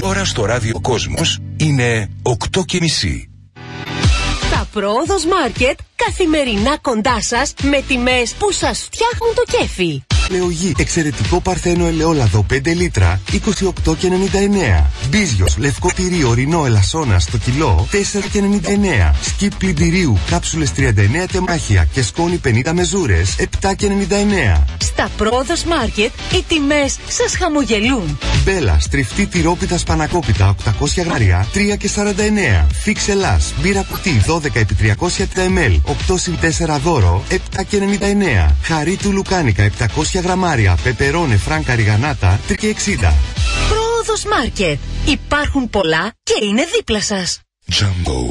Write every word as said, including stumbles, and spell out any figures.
ώρα στο ράδιο Κόσμος είναι οκτώ και μισή. Τα Πρόοδος Μάρκετ καθημερινά κοντά σας με τιμές που σας φτιάχνουν το κέφι. Λεωγή, εξαιρετικό παρθένο ελαιόλαδο πέντε λίτρα, είκοσι οκτώ και ενενήντα εννέα. Μπίζιος, λευκό τυρί ορεινό ελασσόνα στο κιλό, τέσσερα και ενενήντα εννέα. Σκιπ πλυντηρίου, κάψουλες τριάντα εννέα τεμάχια και σκόνη πενήντα μεζούρες, επτά και ενενήντα εννέα. Στα Πρόοδος Μάρκετ οι τιμές σας χαμογελούν. Μπέλα, στριφτή τυρόπιτα σπανακόπιτα οκτακόσια γράμμια, τρία και σαράντα εννέα. Φίξ Ελλάς, μπύρα κουτί δώδεκα επί τριακόσια μιλιλίτρα, οκτώ συν τέσσερα δώρο, επτά και ενενήντα εννέα. Χαρί του Λουκάνικα επτακόσια γραμμάρια, πεπερώνε φράνκα ριγανάτα, τρία και εξήντα. Πρόοδος Μάρκετ. Υπάρχουν πολλά και είναι δίπλα σας. Jumbo.